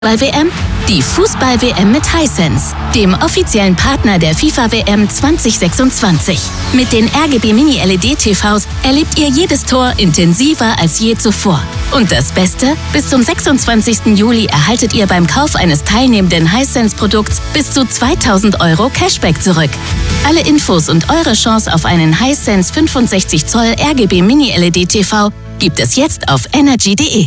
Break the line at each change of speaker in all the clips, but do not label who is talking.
Fußball-WM? Die Fußball-WM mit Hisense, dem offiziellen Partner der FIFA-WM 2026. Mit den RGB Mini-LED-TVs erlebt ihr jedes Tor intensiver als je zuvor. Und das Beste? Bis zum 26. Juli erhaltet ihr beim Kauf eines teilnehmenden Hisense-Produkts bis zu 2.000 € Cashback zurück. Alle Infos und eure Chance auf einen Hisense 65 Zoll RGB Mini-LED-TV gibt es jetzt auf energy.de.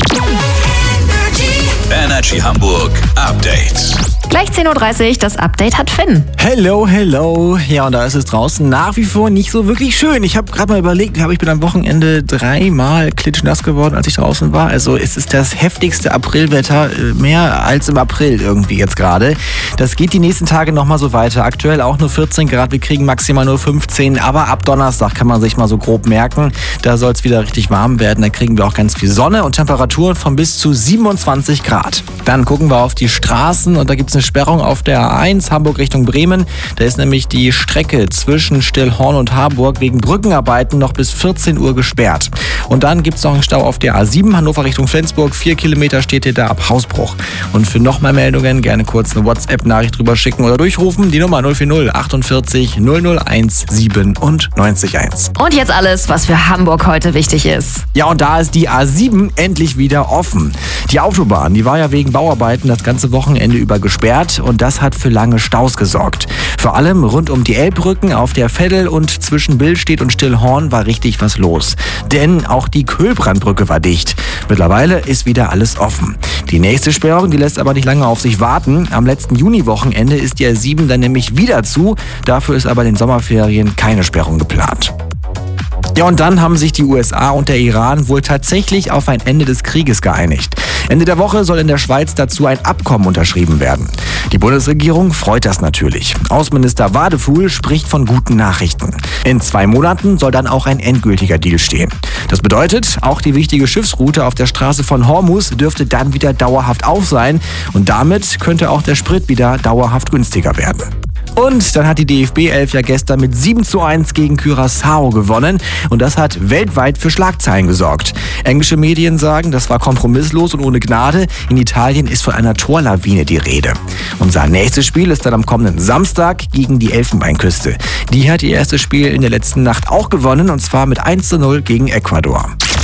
Energy Hamburg Update.
Gleich 10.30 Uhr, das Update hat Finn.
Hello. Ja, und da ist es draußen nach wie vor nicht so wirklich schön. Ich habe gerade mal überlegt, ich bin am Wochenende 3-mal klitschnass geworden, als ich draußen war. Also es ist das heftigste Aprilwetter, mehr als im April irgendwie jetzt gerade. Das geht die nächsten Tage nochmal so weiter. Aktuell auch nur 14 Grad, wir kriegen maximal nur 15. Aber ab Donnerstag kann man sich mal so grob merken, da soll es wieder richtig warm werden. Da kriegen wir auch ganz viel Sonne und Temperaturen von bis zu 27 Grad. Dann gucken wir auf die Straßen und da gibt es eine Sperrung auf der A1 Hamburg Richtung Bremen. Da ist nämlich die Strecke zwischen Stillhorn und Harburg wegen Brückenarbeiten noch bis 14 Uhr gesperrt. Und dann gibt es noch einen Stau auf der A7 Hannover Richtung Flensburg. 4 Kilometer steht hier da ab Hausbruch. Und für noch mehr Meldungen gerne kurz eine WhatsApp-Nachricht drüber schicken oder durchrufen. Die Nummer 040 48 001 97 1.
Und jetzt alles, was für Hamburg heute wichtig ist.
Ja, und da ist die A7 endlich wieder offen. Die Autobahn, die war ja wegen Bauarbeiten das ganze Wochenende über gesperrt und das hat für lange Staus gesorgt. Vor allem rund um die Elbbrücken auf der Veddel und zwischen Billstedt und Stillhorn war richtig was los. Denn auch die Kölbrandbrücke war dicht. Mittlerweile ist wieder alles offen. Die nächste Sperrung, die lässt aber nicht lange auf sich warten. Am letzten Juniwochenende ist die A7 dann nämlich wieder zu. Dafür ist aber in den Sommerferien keine Sperrung geplant. Ja, und dann haben sich die USA und der Iran wohl tatsächlich auf ein Ende des Krieges geeinigt. Ende der Woche soll in der Schweiz dazu ein Abkommen unterschrieben werden. Die Bundesregierung freut das natürlich. Außenminister Wadefuhl spricht von guten Nachrichten. In 2 Monaten soll dann auch ein endgültiger Deal stehen. Das bedeutet, auch die wichtige Schiffsroute auf der Straße von Hormuz dürfte dann wieder dauerhaft auf sein. Und damit könnte auch der Sprit wieder dauerhaft günstiger werden. Und dann hat die DFB-11 ja gestern mit 7:1 gegen Curaçao gewonnen. Und das hat weltweit für Schlagzeilen gesorgt. Englische Medien sagen, das war kompromisslos und ohne Gnade. In Italien ist von einer Torlawine die Rede. Unser nächstes Spiel ist dann am kommenden Samstag gegen die Elfenbeinküste. Die hat ihr erstes Spiel in der letzten Nacht auch gewonnen, und zwar mit 1:0 gegen Ecuador.